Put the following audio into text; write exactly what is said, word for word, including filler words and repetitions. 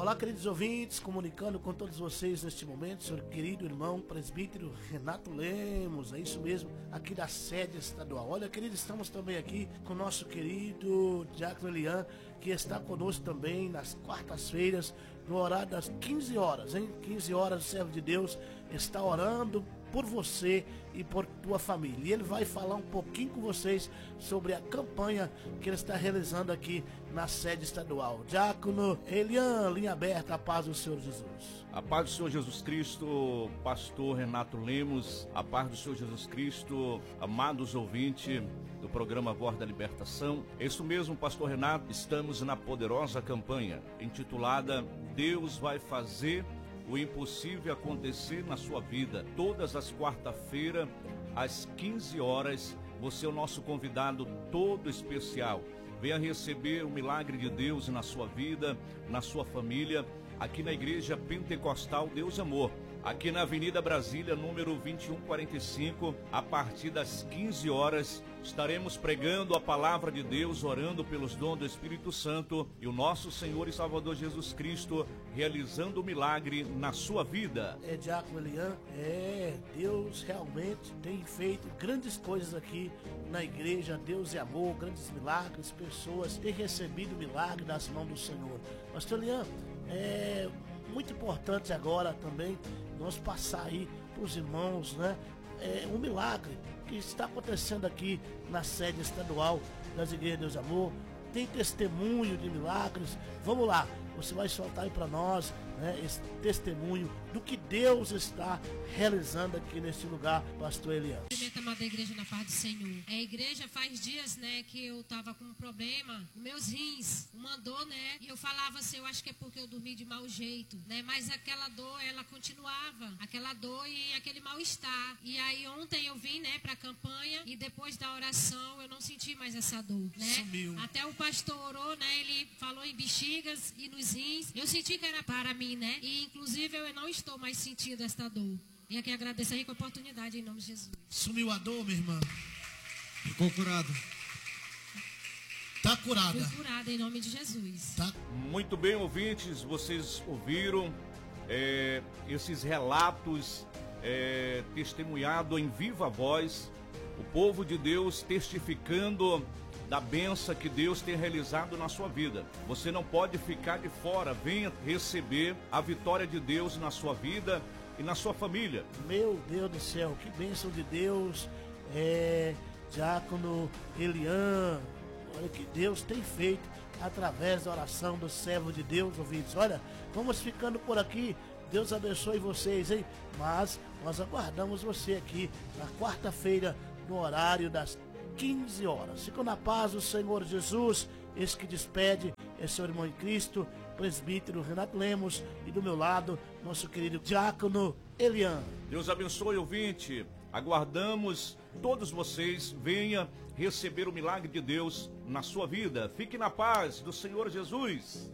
Olá, queridos ouvintes, comunicando com todos vocês neste momento, seu querido irmão presbítero Renato Lemos, é isso mesmo, aqui da sede estadual. Olha, queridos, estamos também aqui com o nosso querido Diácono Elian, que está conosco também nas quartas-feiras, no horário das quinze horas, hein? quinze horas, o servo de Deus está orando por você e por tua família. E ele vai falar um pouquinho com vocês sobre a campanha que ele está realizando aqui na sede estadual. Diácono Elian, linha aberta, a paz do Senhor Jesus. A paz do Senhor Jesus Cristo, pastor Renato Lemos, a paz do Senhor Jesus Cristo, amados ouvintes do programa Voz da Libertação. É isso mesmo, pastor Renato, estamos na poderosa campanha intitulada Deus vai fazer o impossível acontecer na sua vida. Todas as quarta-feiras, às quinze horas, você é o nosso convidado todo especial. Venha receber o milagre de Deus na sua vida, na sua família, aqui na Igreja Pentecostal Deus Amor, aqui na Avenida Brasília, número vinte e um quarenta e cinco, a partir das quinze horas, estaremos pregando a palavra de Deus, orando pelos dons do Espírito Santo e o nosso Senhor e Salvador Jesus Cristo realizando o milagre na sua vida. É, Diácono Elian, é, Deus realmente tem feito grandes coisas aqui na igreja. Deus é amor, grandes milagres, pessoas têm recebido milagre das mãos do Senhor. Pastor Elian, é muito importante agora também nós passar aí para os irmãos, né? É um milagre que está acontecendo aqui na sede estadual das Igrejas Deus Amor. Tem testemunho de milagres. Vamos lá, você vai soltar aí para nós, né, esse testemunho do que Deus está realizando aqui nesse lugar, pastor Elian. Amada igreja, na paz do Senhor. A igreja faz dias, né, que eu tava com um problema, meus rins, uma dor, né, e eu falava assim, eu acho que é porque eu dormi de mau jeito, né, mas aquela dor, ela continuava, aquela dor e aquele mal-estar. E aí ontem eu vim, né, pra campanha e depois da oração eu não senti mais essa dor, né. Sumiu. Até o pastor orou, né, ele falou em bexigas e nos rins, eu senti que era para mim, né, e inclusive eu não estou mais sentindo esta dor. E aqui agradeço aí com a oportunidade em nome de Jesus. Sumiu a dor, minha irmã? Ficou curado. Tá curada. Fui curada em nome de Jesus. Tá. Muito bem, ouvintes, vocês ouviram é, esses relatos é, testemunhados em viva voz, o povo de Deus testificando da bênção que Deus tem realizado na sua vida. Você não pode ficar de fora, venha receber a vitória de Deus na sua vida e na sua família. Meu Deus do céu, que bênção de Deus, é, Diácono Elian, olha que Deus tem feito através da oração do servo de Deus, ouvintes. Olha, vamos ficando por aqui, Deus abençoe vocês, hein? Mas nós aguardamos você aqui na quarta-feira, no horário das quinze horas. Fica na paz do Senhor Jesus. Esse que despede é seu irmão em Cristo, presbítero Renato Lemos, e do meu lado, nosso querido Diácono Elian. Deus abençoe, ouvinte. Aguardamos todos vocês. Venha receber o milagre de Deus na sua vida. Fique na paz do Senhor Jesus.